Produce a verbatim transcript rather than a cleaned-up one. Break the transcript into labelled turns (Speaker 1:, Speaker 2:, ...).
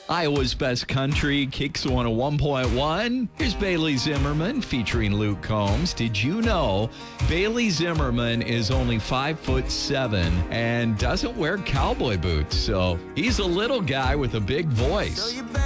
Speaker 1: Iowa's Best Country, Kicks one oh one point one. Here's Bailey Zimmerman featuring Luke Combs. Did you know Bailey Zimmerman is only five foot seven and doesn't wear cowboy boots? So he's a little guy with a big voice.